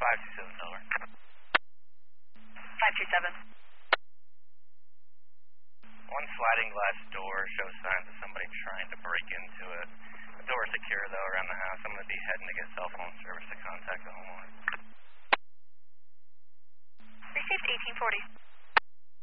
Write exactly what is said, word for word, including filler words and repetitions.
five two seven, over. five two seven. One sliding glass door shows signs of somebody trying to break into it. The door is secure, though, around the house. I'm going to be heading to get cell phone service to contact the homeowner. Received eighteen forty.